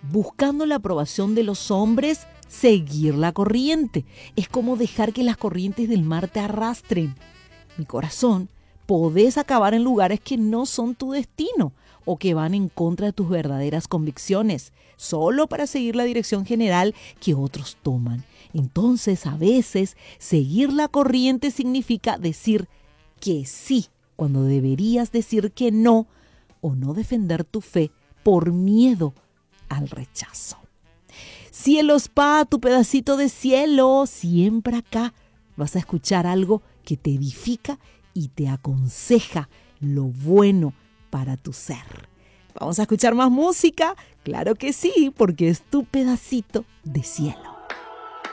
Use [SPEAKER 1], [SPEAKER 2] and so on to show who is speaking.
[SPEAKER 1] buscando la aprobación de los hombres, seguir la corriente. Es como dejar que las corrientes del mar te arrastren. Mi corazón, podés acabar en lugares que no son tu destino o que van en contra de tus verdaderas convicciones, solo para seguir la dirección general que otros toman. Entonces, a veces, seguir la corriente significa decir que sí cuando deberías decir que no, o no defender tu fe por miedo al rechazo. Cielos, pa, tu pedacito de cielo, siempre acá vas a escuchar algo que te edifica y te aconseja lo bueno para tu ser. ¿Vamos a escuchar más música? Claro que sí, porque es tu pedacito de cielo.